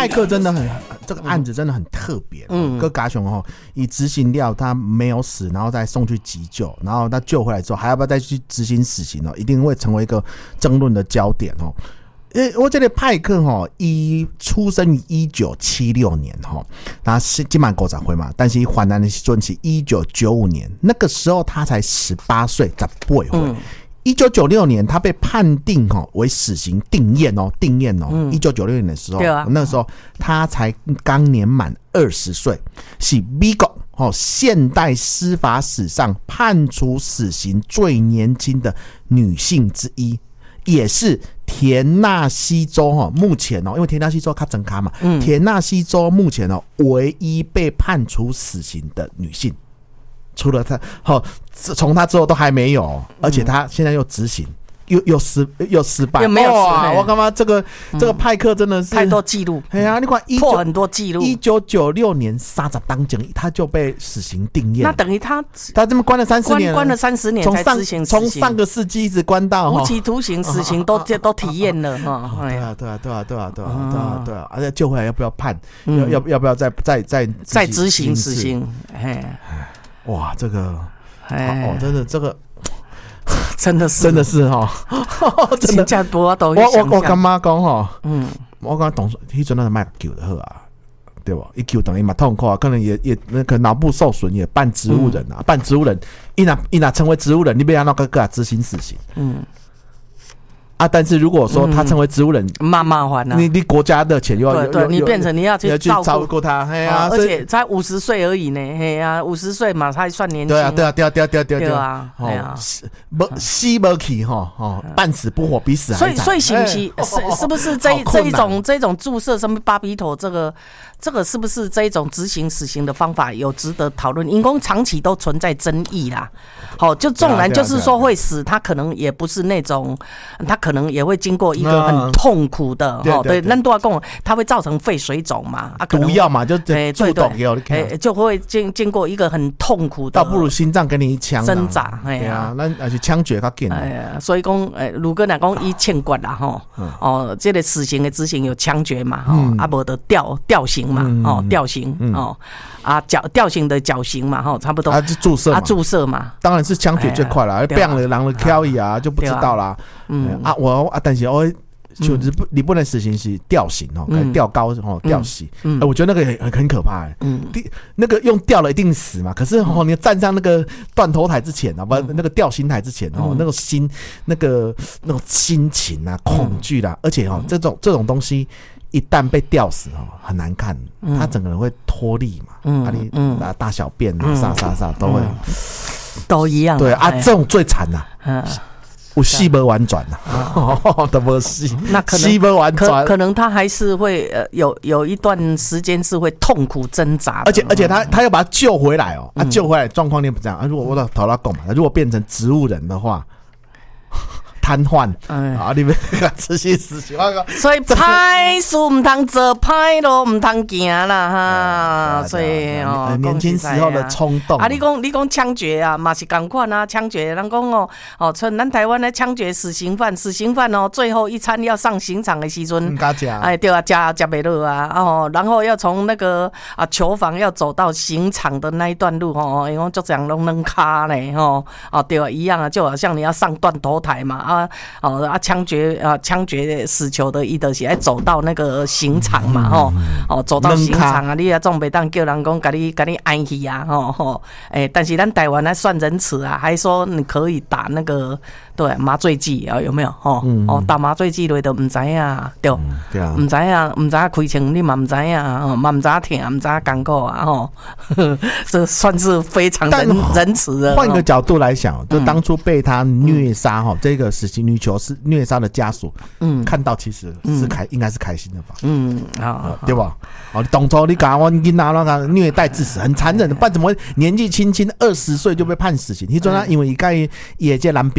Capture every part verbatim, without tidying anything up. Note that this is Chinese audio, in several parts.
派克真的很这个案子真的很特别。嗯，跟高雄哦，以执行掉他没有死，然后再送去急救，然后他救回来之后，还要不要再去执行死刑哦？一定会成为一个争论的焦点哦。诶，我这个派克哈，一出生于一九七六年哈，他是今满五十岁嘛，但是患难的时阵是一九九五年，那个时候他才十八岁，十八岁。一九九六年，他被判定哈为死刑定验哦，定验哦。一九九六年的时候，啊、那个时候他才刚年满二十岁，是美国哦现代司法史上判处死刑最年轻的女性之一。也是田纳西州哈，目前哦，因为田纳西州它整卡嘛，嗯，田纳西州目前哦唯一被判处死刑的女性，除了她，好，从她之后都还没有，而且她现在又执行。又又失又失败， 又没有哇！ 我干嘛这个、嗯、这个派克真的是太多记录， 哎呀，你看破很多记录。 一九九六年三十当警，他就被死刑定验， 那等于他他这么关了三十年， 关了三十年才执行死刑， 从上个世纪一直关到无期徒刑、死刑都、哦、都体验了哈。 对啊，对啊，对啊，对啊，对啊，对啊，对啊，而且救回来要不要判？嗯、要要要不要再再再再执行死刑？哎， 哇，这个哎，哦，真的这个。 真的是， 真的是哈，真的。 我我我干妈讲哈，嗯，我刚懂，迄阵那卖救的好啊，对吧？一救等于嘛痛苦啊，可能也也那个脑部受损，也半植物人啊，嗯、半植物人，一拿一拿成为植物人，你不要让那个执行死刑，嗯。啊！但是如果说他成为植物人， 蛮麻烦啊！ 你你国家的钱又要对对，你变成你要去照顾照顾他，嘿啊！ 而且才五十岁而已呢，嘿啊，五十岁嘛，他算年轻。 对啊，对啊，对啊，对啊，对啊， 对啊，对啊， 不死不起哈，哦，半死不活，比死还惨。 所以，所以是不是是是不是这这一种这种注射什么巴比妥这个这个是不是这一种执行死刑的方法有值得讨论？因为长期都存在争议啦。好，就纵然就是说会死，他可能也不是那种他。可能也会经过一个很痛苦的，嗯、对，那都要讲，它会造成肺水肿嘛，啊， 毒药嘛，就注毒药， 哎，就会经经过一个很痛苦的， 倒不如心脏给你一枪挣扎，哎呀，那而且枪决较紧， 哎呀，所以讲，哎，如果来讲伊欠决啦，吼，哦，这个死刑的执行有枪决嘛，吼，啊，无得吊吊刑嘛，哦，吊刑，哦，啊，绞吊刑的绞刑嘛，吼，差不多， 啊，注射， 啊，注射嘛， 当然是枪决最快了，变了人了挑一啊，就不知道啦，嗯啊。我啊，但是我就你不你不能实行是吊刑哦，嗯、吊高哦，吊死。嗯嗯、我觉得那个很很可怕哎。嗯，那个用吊了一定死嘛。可是哦，你站上那个断头台之前啊，不、嗯、那个吊刑台之前哦，嗯、那个心那个那种心情啊，恐惧啦，嗯、而且哦，这种这种东西一旦被吊死哦，很难看，嗯、他整个人会脱力嘛，嗯，啊你嗯大大小便啊，啥啥啥都会、嗯、 都一样。 对啊，这种最惨呐。嗯。有死不完转呐、啊，都没死， 那可能死不完转， 可能他还是会呃有有一段时间是会痛苦挣扎的， 而且而且他他要把他救回来哦，他、嗯啊、救回来状况你不这样啊？如果我到头拉讲嘛，如果变成植物人的话。瘫痪，哎、啊！你们这些事情， 所以歹事唔通做，歹路唔通行啦哈。所以哦， 年轻时候的冲动啊，你讲你讲枪决啊，嘛是同款啊，枪决人讲哦，哦，像咱台湾的枪决死刑犯，死刑犯哦，最后一餐要上刑场的时阵，哎，对啊，加加不落啊，哦，然后要从那个啊囚房要走到刑场的那一段路哦，因为就这样拢能卡嘞哦，哦对啊，一样啊，就好像你要上断头台嘛啊。啊哦啊枪决啊枪决死囚的伊就是爱走到那个刑场嘛吼哦走到刑场啊你啊总袂当叫人讲甲你甲你安去啊吼吼诶但是咱台湾还算仁慈啊还说你可以打那个对麻醉剂啊有没有吼、嗯、哦打麻醉剂类都唔知啊对唔、嗯、知啊唔知开枪你嘛唔知啊哦嘛唔知疼唔知艰苦啊吼这算是非常仁仁慈的换一个角度来想就当初被他虐杀吼、嗯、这个死刑女囚是虐杀的家属，嗯，看到其实是开、嗯、应该是开心的吧，嗯啊、呃，对吧？哦，当初你讲我囡仔那个虐待致死，很残忍的，不然怎么年纪轻轻二十岁就被判死刑？你说他因为伊甲伊这男朋友吼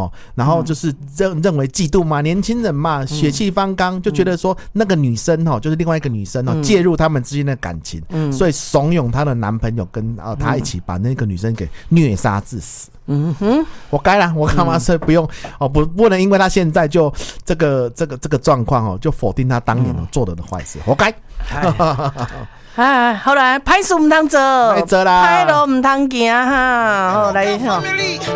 哈，然后就是认认为嫉妒嘛，年轻人嘛，血气方刚，就觉得说那个女生哈，就是另外一个女生哦，介入他们之间的感情，所以怂恿她的男朋友跟啊她一起把那个女生给虐杀致死。嗯哼，我该了，我干嘛是不用、嗯、哦？不，不能因为他现在就这个这个这个状况哦，就否定他当年、嗯、做的的坏事，活该。 哎，好来，歹事唔通做， 歹做啦， 歹路唔通行哈，好来。